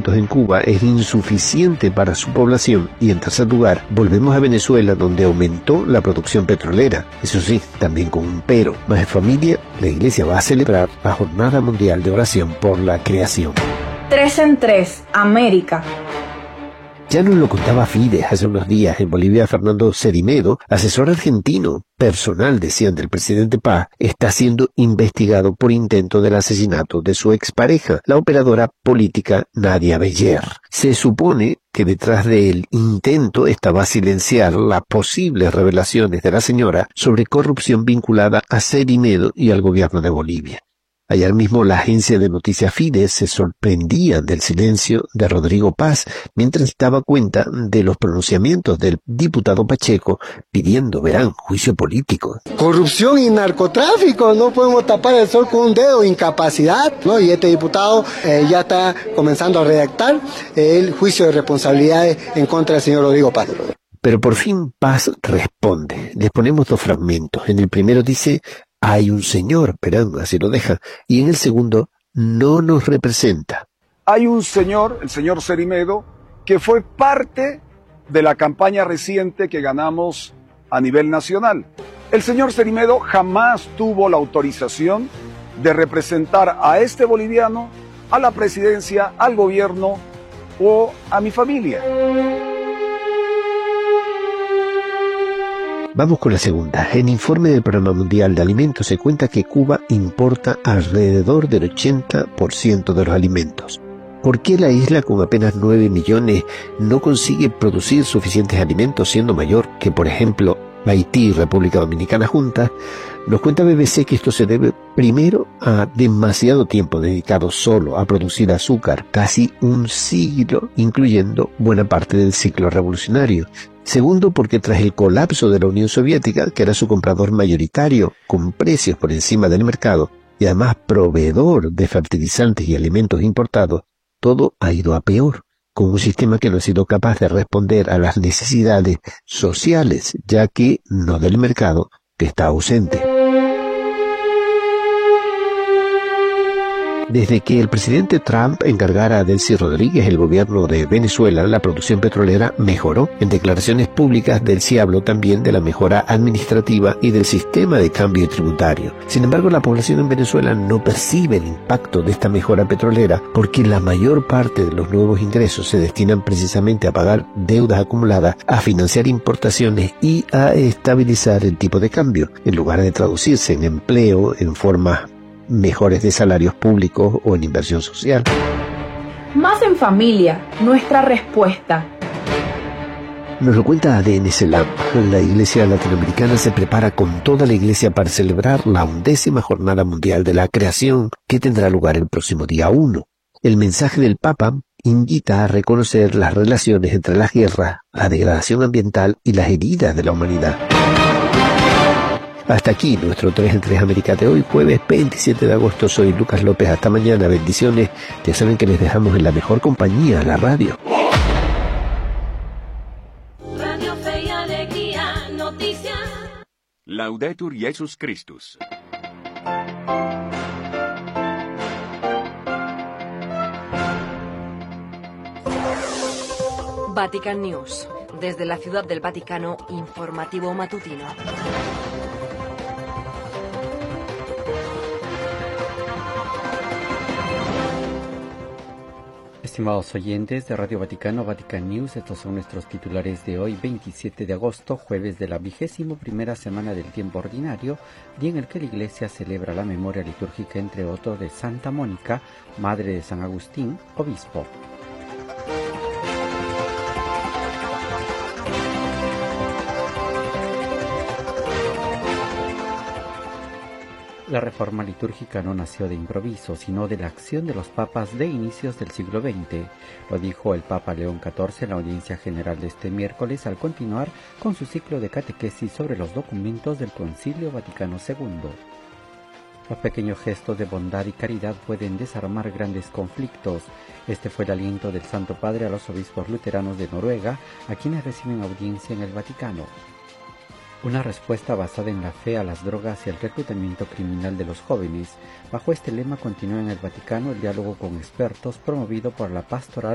alimentos en Cuba es insuficiente para su población. Y en tercer lugar, volvemos a Venezuela, donde aumentó la producción petrolera. Eso sí, también con un pero. Más de familia, la Iglesia va a celebrar la Jornada Mundial de Oración por la Creación. 3 en 3, América. Ya nos lo contaba Fides hace unos días. En Bolivia, Fernando Cerimedo, asesor argentino personal, decían, del presidente Paz, está siendo investigado por intento del asesinato de su expareja, la operadora política Nadia Beller. Se supone que detrás del intento estaba silenciar las posibles revelaciones de la señora sobre corrupción vinculada a Cerimedo y al gobierno de Bolivia. Ayer mismo la agencia de noticias Fides se sorprendía del silencio de Rodrigo Paz mientras daba cuenta de los pronunciamientos del diputado Pacheco pidiendo, verán, juicio político. Corrupción y narcotráfico, no podemos tapar el sol con un dedo, incapacidad, ¿no? Y este diputado ya está comenzando a redactar el juicio de responsabilidades en contra del señor Rodrigo Paz. Pero por fin Paz responde. Les ponemos 2 fragmentos. En el primero dice: hay un señor, verán, así lo deja. Y en el segundo, no nos representa. Hay un señor, el señor Cerimedo, que fue parte de la campaña reciente que ganamos a nivel nacional. El señor Cerimedo jamás tuvo la autorización de representar a este boliviano, a la presidencia, al gobierno o a mi familia. Vamos con la segunda. En informe del Programa Mundial de Alimentos se cuenta que Cuba importa alrededor del 80% de los alimentos. ¿Por qué la isla, con apenas 9 millones, no consigue producir suficientes alimentos, siendo mayor que, por ejemplo, Haití y República Dominicana juntas? Nos cuenta BBC que esto se debe primero a demasiado tiempo dedicado solo a producir azúcar, casi un siglo, incluyendo buena parte del ciclo revolucionario. Segundo, porque tras el colapso de la Unión Soviética, que era su comprador mayoritario, con precios por encima del mercado, y además proveedor de fertilizantes y alimentos importados, todo ha ido a peor, con un sistema que no ha sido capaz de responder a las necesidades sociales, ya que no del mercado, que está ausente. Desde que el presidente Trump encargara a Delcy Rodríguez el gobierno de Venezuela, la producción petrolera mejoró. En declaraciones públicas, Delcy habló también de la mejora administrativa y del sistema de cambio tributario. Sin embargo, la población en Venezuela no percibe el impacto de esta mejora petrolera porque la mayor parte de los nuevos ingresos se destinan precisamente a pagar deudas acumuladas, a financiar importaciones y a estabilizar el tipo de cambio, en lugar de traducirse en empleo, en formas mejores de salarios públicos o en inversión social. Más en familia, nuestra respuesta. Nos lo cuenta ADN Selam. La Iglesia Latinoamericana se prepara con toda la Iglesia para celebrar la 11ª Jornada Mundial de la Creación, que tendrá lugar el próximo día 1. El mensaje del Papa invita a reconocer las relaciones entre las guerras, la degradación ambiental y las heridas de la humanidad. Hasta aquí nuestro 3 en 3 América de hoy, jueves 27 de agosto. Soy Lucas López. Hasta mañana. Bendiciones. Ya saben que les dejamos en la mejor compañía, la radio. Radio Fe y Alegría, noticias. Laudetur Jesus Christus. Vatican News. Desde la Ciudad del Vaticano, informativo matutino. Estimados oyentes de Radio Vaticano, Vatican News, estos son nuestros titulares de hoy, 27 de agosto, jueves de la 21ª semana del tiempo ordinario, día en el que la Iglesia celebra la memoria litúrgica, entre otros, de Santa Mónica, madre de San Agustín, obispo. La reforma litúrgica no nació de improviso, sino de la acción de los papas de inicios del siglo XX. Lo dijo el Papa León XIV en la audiencia general de este miércoles al continuar con su ciclo de catequesis sobre los documentos del Concilio Vaticano II. Los pequeños gestos de bondad y caridad pueden desarmar grandes conflictos. Este fue el aliento del Santo Padre a los obispos luteranos de Noruega, a quienes reciben audiencia en el Vaticano. Una respuesta basada en la fe a las drogas y el reclutamiento criminal de los jóvenes. Bajo este lema continúa en el Vaticano el diálogo con expertos promovido por la Pastoral